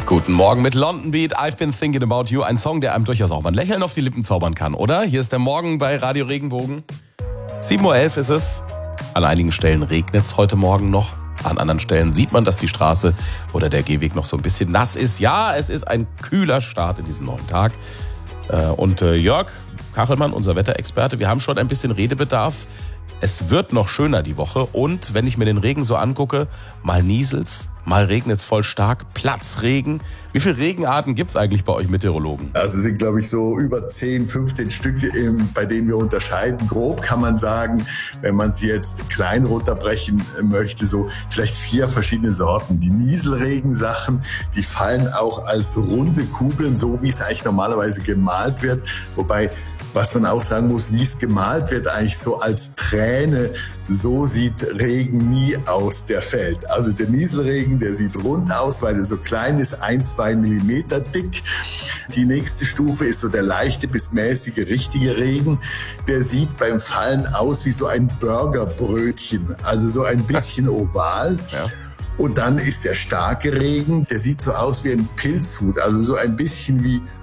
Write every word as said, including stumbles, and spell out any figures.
Guten Morgen mit London Beat, I've been thinking about you. Ein Song, der einem durchaus auch mal ein Lächeln auf die Lippen zaubern kann, oder? Hier ist der Morgen bei Radio Regenbogen. sieben Uhr elf ist es. An einigen Stellen regnet es heute Morgen noch. An anderen Stellen sieht man, dass die Straße oder der Gehweg noch so ein bisschen nass ist. Ja, es ist ein kühler Start in diesen neuen Tag. Und Jörg Kachelmann, unser Wetterexperte, wir haben schon ein bisschen Redebedarf. Es wird noch schöner die Woche und wenn ich mir den Regen so angucke, mal nieselt's, mal regnet's voll stark, Platzregen. Wie viele Regenarten gibt's eigentlich bei euch Meteorologen? Also es sind, glaube ich, so über zehn, fünfzehn Stück, bei denen wir unterscheiden. Grob kann man sagen, wenn man sie jetzt klein runterbrechen möchte, so vielleicht vier verschiedene Sorten. Die Nieselregensachen, die fallen auch als runde Kugeln, so wie es eigentlich normalerweise gemalt wird. Wobei, was man auch sagen muss, wie es gemalt wird, eigentlich so als Träne, so sieht Regen nie aus, der fällt. Also der Nieselregen, der sieht rund aus, weil er so klein ist, ein, zwei Millimeter dick. Die nächste Stufe ist so der leichte bis mäßige, richtige Regen. Der sieht beim Fallen aus wie so ein Burgerbrötchen, also so ein bisschen oval. Ja. Und dann ist der starke Regen, der sieht so aus wie ein Pilzhut, also so ein bisschen wie